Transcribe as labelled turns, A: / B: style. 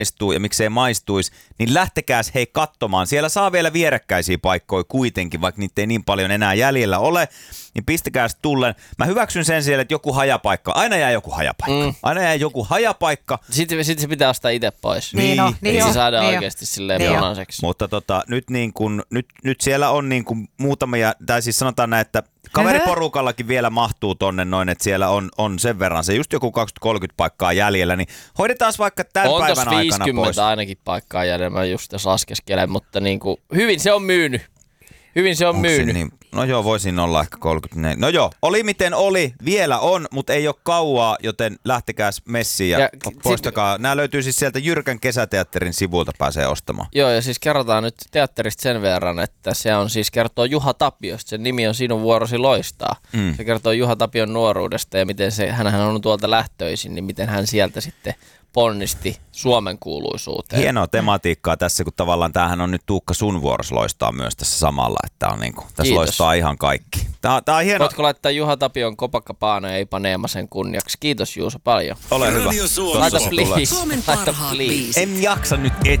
A: maistuu ja miksei maistuisi, niin lähtekääs hei katsomaan. Siellä saa vielä vierekkäisiä paikkoja kuitenkin, vaikka niitä ei niin paljon enää jäljellä ole, niin pistäkääs tullen. Mä hyväksyn sen siellä, että joku hajapaikka, aina jää joku hajapaikka. Aina jää joku hajapaikka.
B: Sitten se pitää ostaa itse pois.
C: Niin
B: se saadaan oikeasti silleen punaiseksi.
A: Mutta nyt siellä on niin kuin muutamia, tai siis sanotaan näin, että kaveriporukallakin vielä mahtuu tonne noin, että siellä on sen verran se just joku 20-30 paikkaa jäljellä, niin hoidetaan vaikka tämän päivän aikana pois.
B: On 50 ainakin paikkaa jäljellä, mä just jos laskeskelen, mutta niin kuin, hyvin se on myynyt. Niin?
A: No joo, voisin olla ehkä 34. No joo, oli miten oli, vielä on, mutta ei ole kauaa, joten lähtekääs messiin ja poistakaa. Nämä löytyy siis sieltä Jyrkän kesäteatterin sivulta, pääsee ostamaan.
B: Joo, ja siis kerrotaan nyt teatterista sen verran, että se on siis kertoo Juha Tapiosta, sen nimi on Sinun vuorosi loistaa. Se kertoo Juha Tapion nuoruudesta ja miten hänhän on tuolta lähtöisin, niin miten hän sieltä sitten ponnisti Suomen kuuluisuuteen.
A: Hienoa tematiikkaa tässä, kun tavallaan tämähän on nyt Tuukka sun vuorossa loistaa myös tässä samalla, että on niin kuin, tässä
B: Kiitos.
A: loistaa ihan kaikki. Tää on hieno.
B: Voitko laittaa Juha Tapion Kopakkapaana ja Ipanemasen kunniaksi? Kiitos Juuso paljon.
A: Ole hyvä.
B: Laita please.
C: Suomen parhaat biisit.
A: En jaksa nyt etsiä